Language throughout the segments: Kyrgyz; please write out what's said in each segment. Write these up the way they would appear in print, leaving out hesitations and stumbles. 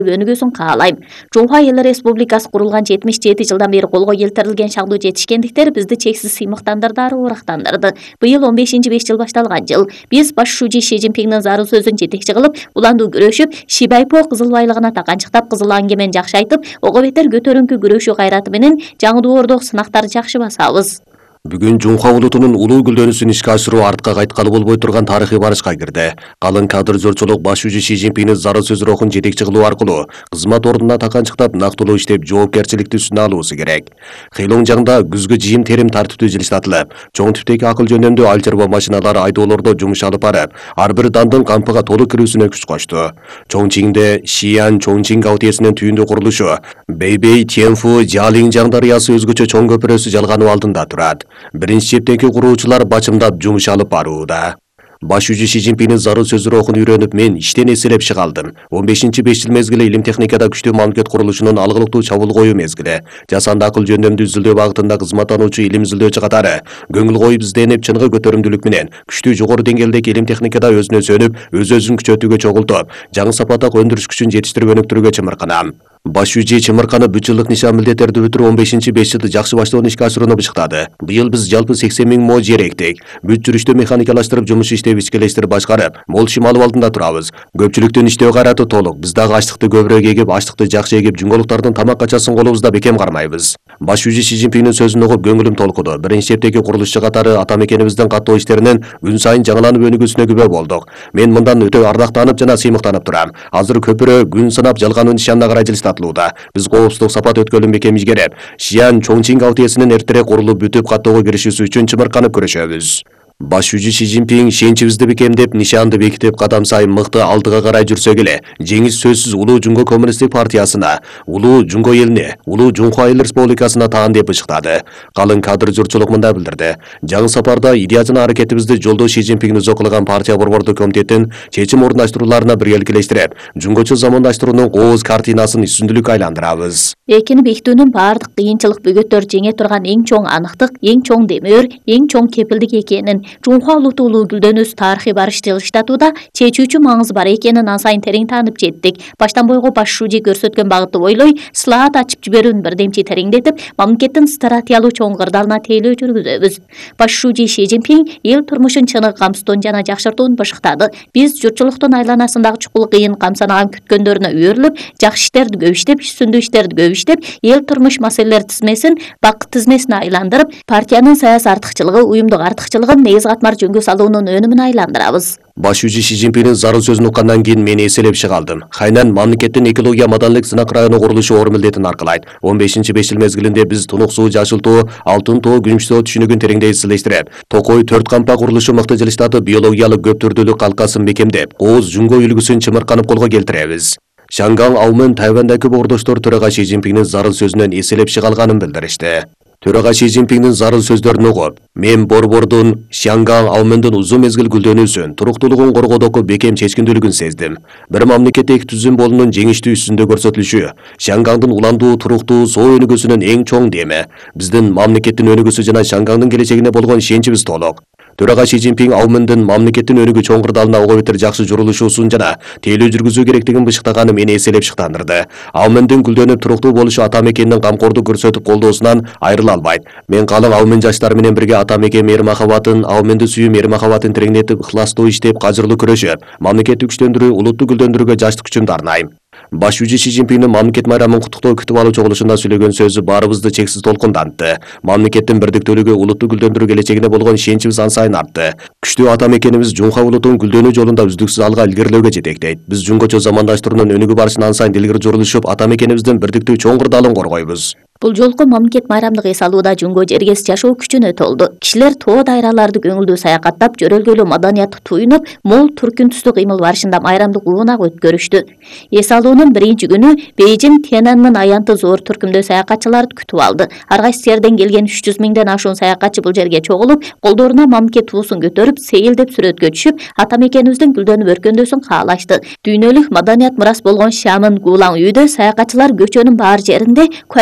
өнүгүүсүн каалайм. Жумга Эл Республикасы курулган 77 жылдан бери колго келтирилген шагдуу жетишкендиктер бизди чексиз сыймыктандырды, урактандырды. Быйыл 15-5 жыл башталган жыл. Биз баш шүүжи Ши Цзиньпиндин зарыл сөзүн жетекчи кылып, уландуу күрөшүп, Шибайпо кызыл байлыгына таканчыктап, кызыл аңгемен жакшы айтып, ого бетер көтөрүңкү күрөшүү кайраты менен жаңдоордук сынактарды жакшы басабыз. Бүгүн Жумга улутунун улуу гүлдөнүүсүн ишке ашыруу артка кайткалы болбой турган тарыхый барышка кирди. Калың кадр журчулук баш шүүжү Ши Цзиньпиндин зарыл сөз рухун жетекчи кылуу аркылуу кызмат ордуна таканчыктап нактылуу иштеп жоопкерчиликти үстүнө алуусу керек. Хейлоң жагында күзгү жыйым терим тартиптүү жылыштатылып, чоң типтеги акыл жөнөмдүү ал чарба машиналары айдоолордо жумуш алып барып, ар бир дандын кампыга толук кирүүсүнө күч кошту. Чоңчиңде Шиян Чоңчиң гаутиесинин түйүндү курулушу Бэйбэй Тянфу Жалиңжаң дарыясы өзгөчө чоң көпүрөсү жалгануу алдында турат. Биринчи чептеги куруучулар бачымдап жумуш алып барууда. Баш шүүжү Ши Цзиньпиндин зарыл сөз рухун үйрөнүп мен иштен эселеп чыга алдым. 15-5 жыл мезгили илим техникада күчтүү мамлекет курулушунун алгылыктуу чабуул коюу мезгили. Жасанды акыл жөндөмдүү изилдөө багытында кызматтануучу илим изилдөөчү катары көңүл коюп изденип чыныгы көтөрүмдүүлүк менен күчтүү жогору деңгээлдеги илим техникада өзүнө сөнүп, өз-өзүн күчөтүүгө чогултуп, жаңы сапаттагы өндүрүш күчүн жетиштирип өнүктүрүүгө чымырканам. Баш шүүжү чымырканы бүт жылдык нишан милдеттерди бүтүрүп 15-5 жылды жакшы баштоону ишке ашырууну бышыктады. Быйыл биз жалпы 80 000 мо жер эктик. Бүт жүрүштү механикалаштырып, жумуш иштеп, ичкелештирип башкарып, мол чым алуу алдында турабыз. Көпчүлүктүн иштөө кайраты толук. Биз дагы аштыкты көбүрөөк эгип, аштыкты жакшы эгип, жумголуктардын тамак качасын колубузда бекем кармайбыз. Баш шүүжү Ши Цзиньпиндин сөзүн угуп көңүлүм толкуду. Биринчи чептеги курулушчу катары ата мекенибиздин каттоо иштеринин күн сайын жаңыланып өнүгүүсүнө күбө болдук. Мен мындан өтө ардактанып жана сыймыктанып турам. Азыр көпүрө күн санап жалгануу нишанына карай жылыштатылууда. Биз коопсуздук сапат өткөлүн бекем ийгереп, Шиян Чоңчиң гаутиесинин эртерээк курулуп бүтүп каттоого киришүүсү үчүн чымырканып күрөшөбүз. Баш шүүжү Ши Цзиньпин ишеничибизди бекемдеп, нишанды бекитип, кадам сайын мыкты алдыга карай жүрсөк эле, жеңиш сөзсүз улуу Жумго коммунисттик партиясына, улуу Жумго элине, улуу Жумхуа Эл Республикасына таан деп бышыктады. Калың кадр журчулук мындай билдирди. Жаңы сапарда идея жана аракетибизди жолдоо Ши Цзиньпин узоклаган партия борбордук комитеттин чечим орундаштырууларына биргеликелештирип, жумгочу замандаштыруунун кооз картинасын үстүндүлүккө айландырабыз. Экини бекитүүнүн баардык кыйынчылык бөгөттөр жеңе турган эң чоң аныктык, эң чоң демөөр, эң чоң кепилдик экенин, Жумхуа улуту улуу гүлдөнүүсү тарыхый барыш жылыштатууда чечүүчү маңызы бар экенин ан сайын терең таанып жеттик. Баштан бойго баш шүүжү көрсөткөн багытты ойлой, слаат ачып жиберүүнү бирдемчи тереңдетип, мамлекеттин стратегиялуу чоң кырдаалына тейлөө жүргүзөбүз. Баш шүүжү Ши Цзиньпин эл турмушун чыныгы камсыздоон жана жакшыртууну бышыктады. Биз журтчулуктун айланасындагы чукул кыйын камсанаган күткөндөрүнө үйрүлүп, жакшы иштерди көп иштеп, сүндүү иштерди көп иштеп, эл турмуш маселелер тизмесин бакыт тизмесине айландырып, партиянын саясий артыкчылыгы, уюмдук артыкчылыгын негиз катмар жөнгө салуунун өнүмүн айландырабыз. Баш шүүжү Ши Цзиньпиндин зарыл сөзүн уккандан кийин мен эселеп чыга алдым. Хайнан мамлекеттин экология маданлык сынак району курулушу оор милдетин аркалайт. 15-5 жыл мезгилинде биз Тунук суу, Жашыл тоо, Алтын тоо, Күмүш тоо түшүнүгүн тереңдей изилештирип, Токой 4 кампа курулушу мыкты жылыштатып, биологиялык көп түрдүүлүк калкасын бекемдеп, кооз Жумго үлгүсүн чымырканып колго келтиребиз. Шанган Аумен Тайвандагы бордоштор төрага Ши Цзиньпиндин зарыл сөзүнөн эселеп чыга алганын билдиришти. Төрага Ши Цзиньпиндин зарыл сөздөрүн угуп, мен борбордун Шанган Аумендин узун мезгил гүлдөнүүсүн, туруктуулугун коргоодогу бекем чечкиндүүлүгүн сездим. Бир мамлекеттик түзүм болуунун жеңиштүү үстүндө көрсөтүлүшү, Шангандын уландуу, туруктуу соо өнүгүүсүнүн эң чоң деми. Биздин мамлекеттин өнүгүүсү жана Шангандын келечегине болгон ишеничибиз толук. Төрага Ши Цзиньпин Аумендин мамлекеттин өнүгүү чоң кырдаалына ого бетер жакшы журулушуусун жана тейлөө жүргүзүү керектигин бышыктаганы мени эселеп шыктандырды. Аумендин гүлдөнүп туруктуу болушу ата мекендин камкордук көрсөтүп колдоосунан айрыла албайт. Мен калың Аумен жаштары менен бирге ата мекен мээри махабатын, Ауменди сүйүү мээри махабатын тереңдетип, ыхластуу иштеп, кажырлуу күрөшүп, мамлекетти күчтөндүрүү, улутту гүлдөндүрүүгө жаштык күчүмдү арнайм. Баш шүүжү Ши Цзиньпиндин мамлекет майрамын куттуктоо күтүп алуу чогулушунда сүйлөгөн сөзү баарыбызды чексиз толкундантты. Мамлекеттин бирдиктүүлүгү, улутту гүлдөндүрүү келечегине болгон ишеничибиз ан сайын артты. Күчтүү ата мекенибиз Жумхуа улутун гүлдөнүү жолунда үздүксүз алга илгерилөөгө жетектейт. Биз жумгочу замандаштыруунун өнүгүү барышын ан сайын илгери журулушуп, ата мекенибиздин бирдиктүү чоң кырдаалын коргойбуз. Бул жолку мамлекет майрамдык эс алууда жөнгө жергесиз жашоо күчүнө толду. Кишилер тоо дайраларды көңүлдүү саякаттап, жөрөлгөлүү маданиятты туюнуп, мол түркүн түстүү кыймыл барышында майрамдык уунак өткөрүштү. Эс алуунун биринчи күнү Бейжин Тяньаньмэн аянты зор түркүмдүү саякатчыларды күтүп алды. Ар кайсы жерден келген 300 000ден ашуун саякатчы бул жерге чогулуп, колдоруна мамлекет туусун көтөрүп, сейилдеп сүрөткө түшүп, ата мекенибиздин гүлдөнүп өркөндөөсүн каалашты. Дүйнөлүк маданият мурас болгон Шамын Гулаң үйдө саякатчылар көчөнүн баар жеринде Куайшан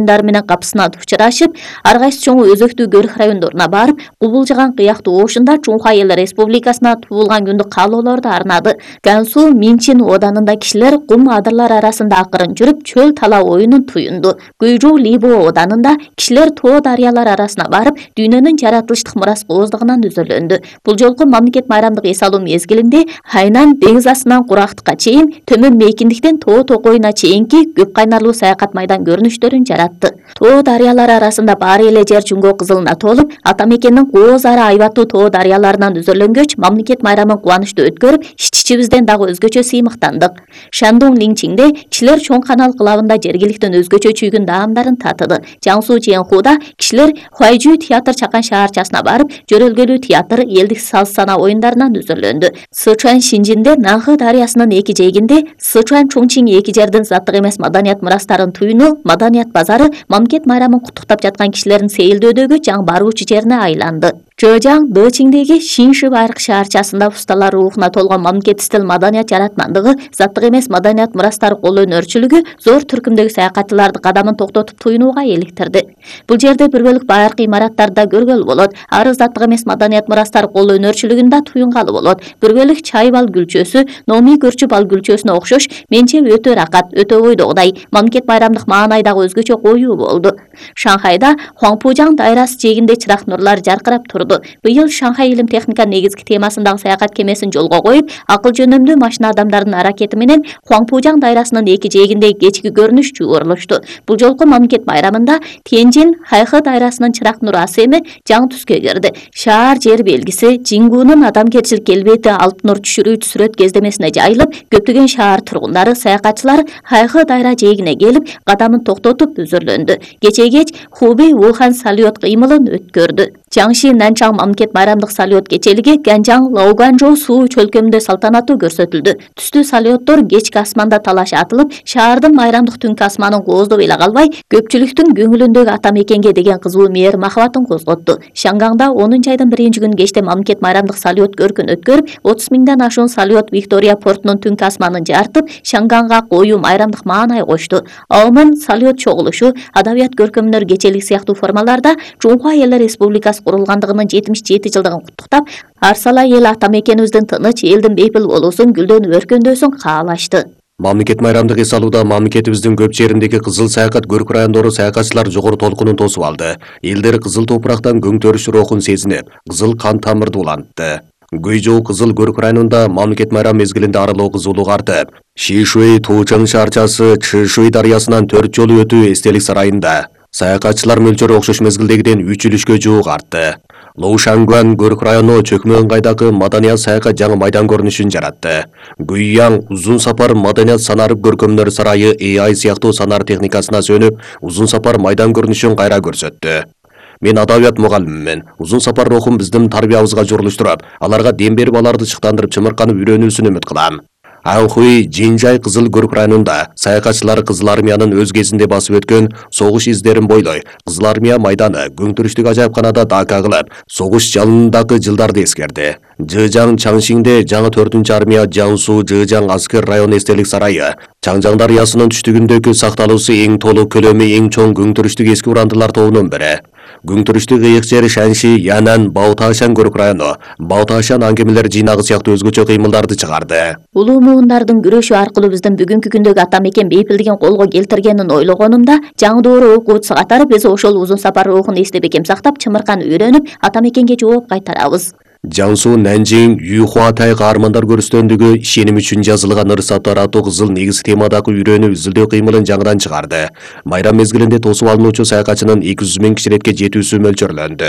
оюндары менен капысына учурашып, ар кайсы чоң өзөктүү көрк райондоруна барып, кубулжаган кыяктуу ошунда Чуңха Эл Республикасына туулган күндү каалоолорду арнады. Гансу Минчин оданында кишилер кум адырлар арасында акырын жүрүп, чөл тала оюнун туюнду. Гуйжу Либо оданында кишилер тоо дарыялар арасына барып, дүйнөнүн жаратылыштык мурас кооздугунан өзөлөндү. Бул жолку мамлекет майрамдык эс алуу мезгилинде Хайнан деңиз астынан курактыкка чейин, төмөн мейкиндиктен тоо токойуна чейинки көп кайнарлуу саякат майдан көрүнүштөрүн жаратты. Тоо дарыялар арасында баары эле жер жүнгө кызылына толуп, ата мекендин кооз ары айбаттуу тоо дарыяларынан өзөлөнгөч мамлекет майрамын кубанычтуу өткөрүп, ич-ичибизден дагы өзгөчө сыймыктандык. Шандун Линчиңде кишилер чоң канал кылабында жергиликтин өзгөчө чүйгүн даамдарын татыды. Жаңсу Чиэнхуда кишилер Хуайжу театр чакан шаарчасына барып, жөрөлгөлүү театр, элдик саз сана оюндарынан өзөлөндү. Сычуань Шинжинде Нанхы дарыясынын эки жээгинде Сычуань Чоңчиң эки жердин заттык эмес маданият мурастарын туюну, маданият базары мамлекет майрамын куттуктап жаткан кишилердин сейилдөөдөгү жаң баруучу жерине айланды. Жожаң Дычиңдеги Шинши байрак шаарчасында усталар рухуна толгон мамлекет стил маданият жаратмандыгы, заттык эмес маданият мурастары кол өнөрчүлүгү зор түркүмдөгү саякатчыларды кадамын токтотуп туюнууга эликтирди. Бул жерде бир бөлүк байыркы имараттарды да көргөлү болот. Ары заттык эмес маданият мурастары кол өнөрчүлүгүн да туюнгалы болот. Бир бөлүк чай бал гүлчөсү, номи көрчү бал гүлчөсүнө окшош менче өтө ракат, өтө ойдогудай мамлекет байрамдык маанайдагы өзгөчө коюу болду. Шанхайда Хуаңпужаң дайрасы жээгинде чырак нурлар жаркырап турду. Быйыл Шанхай илим техника негизги темасындагы саякат кемесин жолго коюп, акыл жөнөмдүү машина адамдардын аракети менен Хуаңпужаң дайрасынын эки жээгинде кечки көрүнүш жуурулушту. Бул жолку мамлекет майрамында Тенжин Хайхы дайрасынын чырак нур асеми жаңы түскө кирди. Шаар жер белгиси Жингунун адамгерчил келбети алтын нур түшүрүүчү сүрөт кездемесине жайылып, көптөгөн шаар тургундары, саякатчылар Хайхы дайра жээгине келип, кадамын токтотуп өзөрлөндү. Кече-кеч Хубей Вухан салют кыймылын өткөрдү. Жаңши Нанчаң мамлекет майрамдык салют кечелиги Ганжаң Лауганжо суу чөлкөмүндө салтанаттуу көрсөтүлдү. Түстүү салюттор кечки асманда талаш атылып, шаардын майрамдык түнкү асманын кооздоп эле калбай, көпчүлүктүн көңүлүндөгү ата мекенге деген кызуу мээр махабатын козготту. Шангаңда 10 айдын 1-күн кечте мамлекет майрамдык салют көркүн өткөрүп, 30 миңден ашуун салют Виктория портунун түнкү асманын жартып, Шангаңга коюу майрамдык маанай кошту. Аумын салют чогулушу, адабият көркөмдөр кечелик сыяктуу формаларда Чуңха Эл Республикасы курулгандыгынын 77 жылдыгын куттуктап, арсала эл ата мекенибиздин тыныч, элдин бейпил болуусун, гүлдөнүп өркөндөөсүн каалашты. Мамлекет майрамдык эс алууда мамлекетибиздин көп жериндеги кызыл саякат көрк райондору саякатчылар жогору толкунун тосуп алды. Элдер кызыл топурактан көң төрүш рухун сезинип, кызыл кан тамырды улантты. Гуйжоу кызыл көрк районунда мамлекет майрам мезгилинде арылоо кызуулук артып, Шишуй Туучаң шаарчасы Чишуй дарыясынан 4 жолу өтүү эстелик сарайында саякатчылар мөлчөрү окшош мезгилдегиден 3 жуук артты. Лоушангуан көрк району чөкмө ыңгайдагы маданият саякат жаңы майдан көрүнүшүн жаратты. Гуйяң узун сапар маданият санарып көркөмдөр сарайы AI сыяктуу санар техникасына сөнүп, узун сапар майдан көрүнүшүн кайра көрсөттү. Мен адабият мугалимимин. Узун сапар рухун биздин тарбиябызга жорулуштуруп, аларга дем берип аларды чыктандырып чымырканып үйрөнүүсүн үмүт кылам. Анхуй Жинжай кызыл көрк районунда саякатчылар Кызыл армиянын өз кезинде басып өткөн согуш издерин бойлой, Кызыл армия майданы Гөңтүрүштүк ажайыпканада дака кылып, согуш жалынындагы жылдарды эскерди. Жыжаң Чаңшиңде жаңы 4-армия Жаңсу Жыжаң аскер район эстелик сарайы, Чаңжаң дарыясынын түштүгүндөгү сакталуусу эң толук көлөмү эң чоң Гөңтүрүштүк эски урандылар тобунун бири. Гөңтүрүштүк ыйык жери Шанши, Янан, Бауташан көрк району, Бауташан аңгемелер жыйнагы сыяктуу өзгөчө кыймылдарды чыгарды. Улуу муундардын күрөшү аркылуу биздин бүгүнкү күндөгү ата мекен бейпилдигин колго келтиргенин ойлогонумда, жаңы доору окуучусу катары биз ошол узун сапар рухун эстеп экем сактап, чымырканып үйрөнүп, ата мекенге жооп кайтарабыз. Жаңсу Нанжиң Юхуатай каармандар көрүстөндүгү ишеним үчүн жазылган ырсаттар аттуу кызыл негиз темадагы үйрөнүү изилдөө кыймылын жаңыдан чыгарды. Майрам мезгилинде тосуп алынуучу саякатчынын 200 миң киширетке жетүүсү мөлчөрлөндү.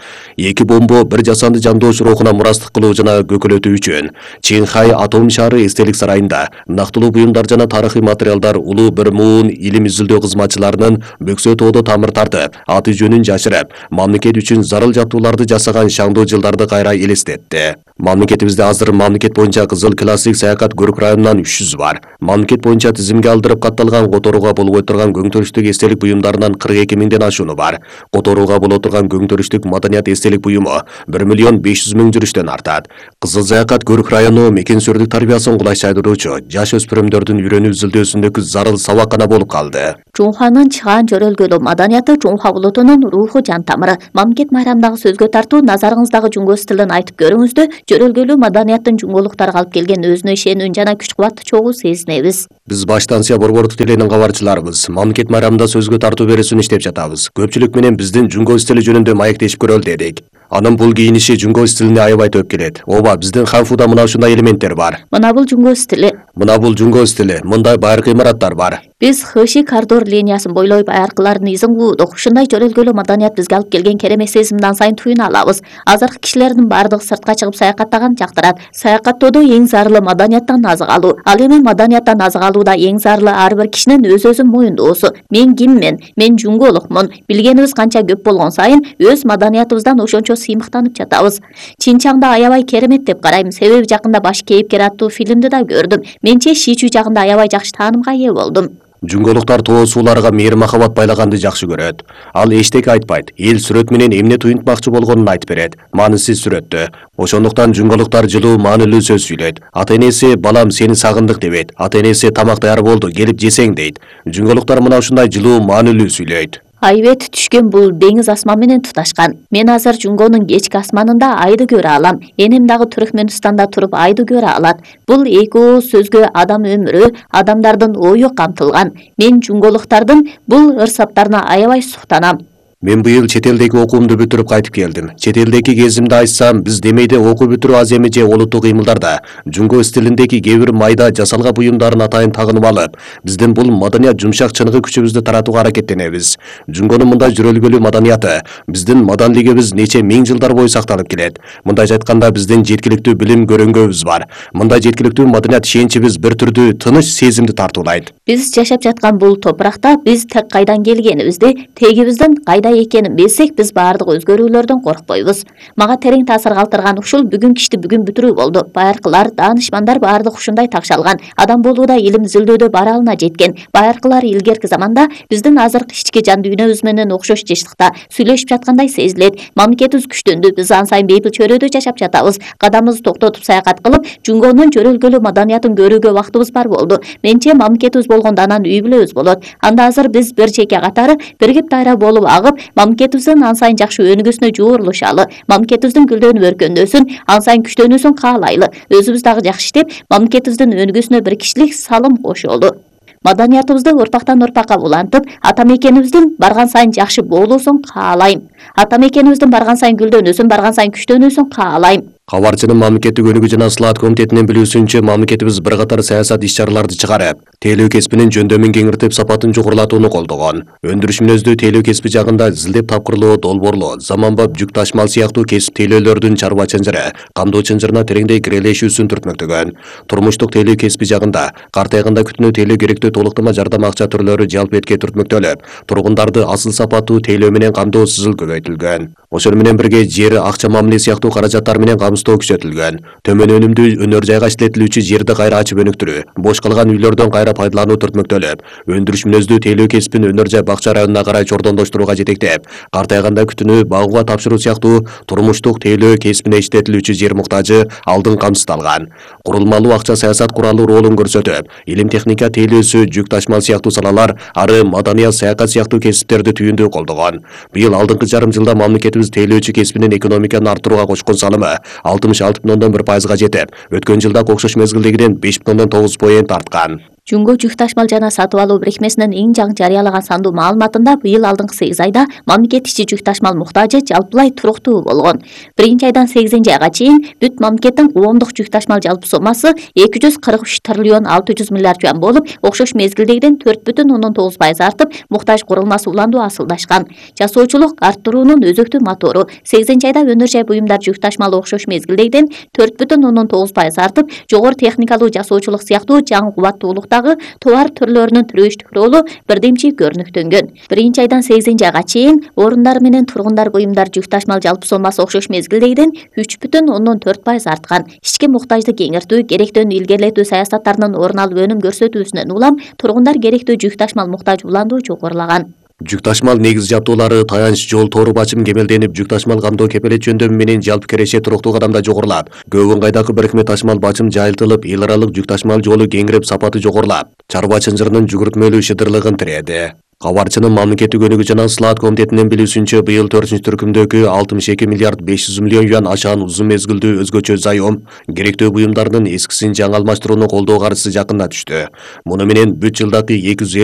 2 бомбо бир жасанды жандооч рухуна мурастык кылуу жана көкөлөтүү үчүн Чинхай атом шаары эстелик сарайында нактылуу буюмдар жана тарыхый материалдар улуу бир муун илим изилдөө кызматчыларынын бөксө тоодо тамыр тартып, аты жөнүн жашырып, мамлекет үчүн зарыл жактууларды жасаган шаңдуу жылдарды кайра элестетти. Мамлекетибизде азыр мамлекет боюнча кызыл классик саякат көрк районунан 300 бар. Мамлекет боюнча тизимге алдырып катталган которууга болбой турган Гөңтүрүштүк эстелик буюмдарынан 42 миңден ашууну бар. Которууга боло турган Гөңтүрүштүк маданият эстелик буюму 1 миллион 500 миң жүрүштөн артат. Кызыл Заякат Көрүк району мекен сүрдүк тарбиясын кулайчайдыруучу жаш өспүрүмдөрдүн үйрөнүү изилдөөсүндөгү зарыл сабакана болуп калды. Жунханын чыгаан жөрөлгөлүү маданияты Жунха улутунун руху жан тамыры. Мамлекет майрамдагы сөзгө тартуу назарыңыздагы жунго стилин айтып көрүңүздө, жөрөлгөлүү маданияттын жунголуктарга алып келген өзүнө ишенүүн жана күч кубатты чогуу сезинебиз. Биз баштан борбордук теленин кабарчыларыбыз. Мамлекет майрамда сөзгө тартуу берүүсүн иштеп жатабыз. Көпчүлүк менен биздин жунго стили жөнүндө маектешип көрөлү дедик. Анын бул кийиниши жунго стилине аябай төп келет. Ооба, биздин ханфуда мына ушундай элементтер бар. Мына бул жунго стили. Мындай байыркы имараттар бар. Биз Хыши коридор линиясын бойлой байыркылардын изин куудук. Ушундай жөрөлгөлүү маданият бизге алып келген керемет сезимден сайын туюна алабыз. Азыркы кишилердин бардыгы сыртка чыгып саякаттаган жактырат. Саякаттоодо эң зарылы маданияттан азык алуу. Ал эми маданияттан азык алууда эң зарылы ар бир кишинин өз-өзүн моюндоосу. Мен киммин? Мен жунголукмун. Билгенибиз канча көп болгон сайын өз маданиятыбыздан ошончо сыймыктанып жатабыз. Чынчаңда аябай керемет деп карайм. Себеби жакында баш кейипкер аттуу фильмди да көрдүм. Менче Шичүү жагында аябай жакшы таанымга ээ болдум. Жунголуктар тоо сууларга мээри махабат байлаганды жакшы көрөт. Ал эчтеке айтпайт. Эл сүрөт менен эмне туюнтмакчы болгонун айтып берет. Маанисиз сүрөттө. Ошондуктан жунголуктар жылуу, маанилүү сөз сүйлөйт. Ата-энеси балам сени сагындык дебейт. Ата-энеси тамак даяр болду, келип жесең дейт. Жунголуктар мына ушундай жылуу, маанилүү сүйлөйт. Айбет түшкөн бул деңиз асман менен туташкан. Мен азыр жунгонун кечки асманында айды көрө алам. Энем дагы Түркмөнстанда туруп айды көрө алат. Бул эки ооз сөзгө адам өмүрү, адамдардын ою камтылган. Мен жунголуктардын бул ырсаптарына аябай суктанам. Мен быйыл чет элдеги окуумду бүтүрүп кайтып келдим. Чет элдеги кезимди айтсам, биз демейде окуу бүтүрүү аз эми же олуттуу кыймылдарда жунго стилиндеги кээ бир майда жасалга буюмдарын атайын тагынып алып, биздин бул маданият жумшак чыныгы күчүбүздү таратууга аракеттенебиз. Жунгонун мындай жүрөлгөлүү маданияты биздин маданилигибиз нече миң жылдар бою сакталып келет. Мындайча айтканда биздин жеткиликтүү билим көрөнгөбүз бар. Мындай жеткиликтүү маданият ишеничибиз бир түрдүү тыныч сезимди тартуулайт. Биз жашап жаткан бул топуракта биз тек кайдан келгенибизди, тегибиздин кайда экенин билсек, биз баардык өзгөрүүлөрдөн коркпойбуз. Мага терең таасир калтырган ушул бүгүн кичти бүгүн бүтүрүү болду. Байыркылар, даанышмандар баардык ушундай такшалган. Адам болууда илим изилдөөдө баралына жеткен. Байыркылар илгерки заманда биздин азыркы ички жан дүйнөбүз менен окшош жыштыкта сүйлөшүп жаткандай сезилет. Мамлекетибиз күчтөндү, биз ан сайын бейбит чөйрөдө жашап жатабыз. Кадамыбызды токтотуп саякат кылып, жунгонун жөрөлгөлүү маданиятын көрүүгө убактыбыз бар болду. Менче мамлекетибиз болгондо анан үй бүлөбүз болот. Анда азыр биз бир чеке катары биригип дайра болуп агып, мамлекетибиздин ан сайын жакшы өнүгүүсүнө жуурулушалы, мамлекетибиздин гүлдөнүп өркөндөсүн, ан сайын күчтөнүүсүн каалайлы. Өзүбүз дагы жакшы иштеп, мамлекетибиздин өнүгүүсүнө бир кишилик салым кошолу. Маданиятыбызды орпактан орпакка улантып, ата мекенибиздин барган сайын жакшы болуусун каалайм. Ата мекенибиздин барган сайын гүлдөнүүсүн, барган сайын күчтөнүүсүн каалайм. Кабарчынын мамлекеттик өнүгүү жана слаат комитетинин билүүсүнчө, мамлекетибиз бир катар саясат иш-чараларды чыгарып, тейлөө кесибинин жөндөмүн кеңиртип, сапатын жогорулатууну колдогон. Өндүрүш мүнөздүү тейлөө кесиби жагында зилдеп тапкырлоо, долбоорлоо, заманбап жүк ташмал сыяктуу кесип тейлөөлөрдүн чарба чынжыры, кандоо чынжырына тереңдей кирелешүүсүн түртмөктөгөн. Турмуштук тейлөө кесиби жагында картайганда күтүнө тейлөө керектүү толуктама жардам акча түрлөрү жалпы этке түртмөктөлүп, тургундарды асыл сапаттуу тейлөө менен камдоо сызыл көбөйтүлгөн. Ошону менен бирге жери, акча мамиле сыяктуу каражаттар менен камсыздоо күчөтүлгөн. Төмөн өнүмдүү өнөр жайга иштетилүүчү жерди кайра ачып өнүктүрүү, бош калган үйлөрдөн кайра пайдалануу түртмөктөлүп, өндүрүш мүнөздүү тейлөө кесибин өнөр жай бакча районуна карай чордондоштурууга жетектеп, картайганда күтүнө багууга тапшыруу сыяктуу турмуштук тейлөө кесибине иштетилүүчү жер муктажы алдын камсыздалган. Курулмалуу акча саясат куралуу ролун көрсөтүп, илим техника тейлөөсү, жүк ташмал сыяктуу салалар, ары маданият, саякат сыяктуу кесиптерди түйүндүү колдогон. Быйыл алдыңкы жарым жылда мамлекетибиз тейлөөчү кесибинин экономиканы арттырууга кочкон салымы 66,1%га жетип, өткөн жылда окшош мезгилдегиден 5,9% арткан. Жунго жүк ташмал жана сатып алуу бирикмесинин эң жаңы жарыялаган сандуу маалыматында быйыл алдыңкы 8 айда мамлекет ичи жүк ташмал муктажы жалпылай туруктуу болгон. 1-айдан 8-айга чейин бүт мамлекеттин коомдук жүк ташмал жалпы сомасы 243 триллион 600 миллиард жуан болуп, окшош мезгилдегиден 4,9% артып, муктаж курулмасы уландуу асылдашкан. Жасоочулук арттыруунун өзөктүү мотору 8-айда өнөр жай буюмдар жүк ташмал окшош мезгилдегиден 4,9% артып, жогору техникалуу жасоочулук сыяктуу жаңы кубаттуулук товар түрлөрүнүн түрүштүк ролу бирдемчи көрүнүктөнгөн. 1-айдан 8-айга чейин орундар менен тургундар буюмдар жүк ташмал жалпы сомасы окшош мезгилдегиден 3,4% арткан. Ички муктажды кеңиртүү, керектөөнү илгерилетүү саясаттарынын орун алып өнүм көрсөтүүсүнөн улам тургундар керектүү жүк ташмал муктаж уландуу жогорулаган. Жүк ташмал негиз жабдуулары таянч жол тору бачым кемелденип, жүк ташмал камдоо кепелет жөндөмү менен жалпы кереше туруктуу кадамда жогорулат. Көп ыңгайдагы бирикме ташмал бачым жайылтылып, эл аралык жүк ташмал жолу кеңирип, сапаты жогорулат. Чарба чынжырынын жүгүртмөлүү шыдырлыгын тиреді. Кабарчынын мамлекеттик өнүгүү жана сылаат комитетинин билүүсүнчө, быйыл 4-түркүмдөгү 62 миллиард 500 миллион юан ашаан узун мезгилдүү өзгөчө зайом керектүү буюмдардын эскисин жаңа алмаштырууну колдоо каржысы жакына түштү. Муну менен бүт жылдагы 250